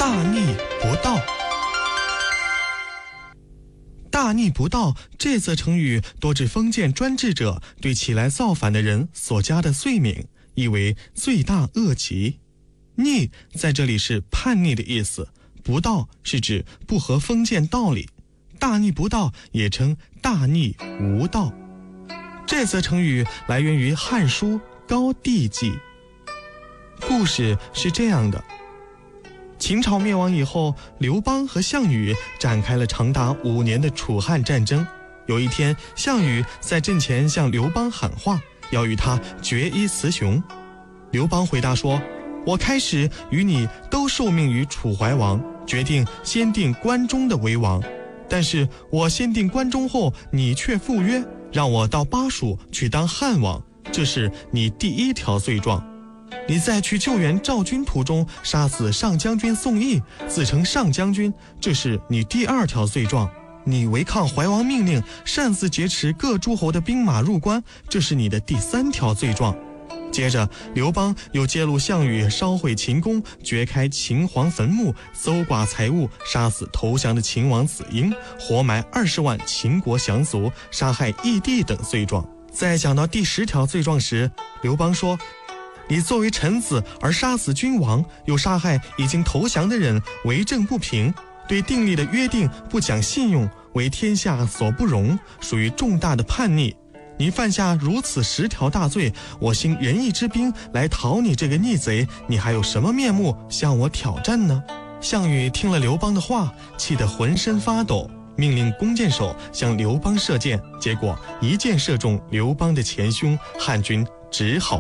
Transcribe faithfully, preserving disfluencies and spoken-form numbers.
大逆不道。大逆不道这则成语多指封建专制者对起来造反的人所加的罪名，意为罪大恶极。逆在这里是叛逆的意思，不道是指不合封建道理。大逆不道也称大逆无道。这则成语来源于《汉书·高帝纪》。故事是这样的：秦朝灭亡以后，刘邦和项羽展开了长达五年的楚汉战争。有一天，项羽在阵前向刘邦喊话，要与他决一雌雄。刘邦回答说：我开始与你都受命于楚怀王，决定先定关中的为王。但是我先定关中后，你却赴约，让我到巴蜀去当汉王，这是你第一条罪状。你在去救援赵军途中杀死上将军宋义，自称上将军，这是你第二条罪状。你违抗怀王命令，擅自劫持各诸侯的兵马入关，这是你的第三条罪状。接着刘邦又揭露项羽烧毁秦宫，掘开秦皇坟墓，搜刮财物，杀死投降的秦王子婴，活埋二十万秦国降卒，杀害义帝等罪状。在讲到第十条罪状时，刘邦说：你作为臣子而杀死君王，又杀害已经投降的人，为政不平，对订立的约定不讲信用，为天下所不容，属于重大的叛逆。你犯下如此十条大罪，我兴仁义之兵来讨你这个逆贼，你还有什么面目向我挑战呢？项羽听了刘邦的话，气得浑身发抖，命令弓箭手向刘邦射箭，结果一箭射中刘邦的前胸，汉军只好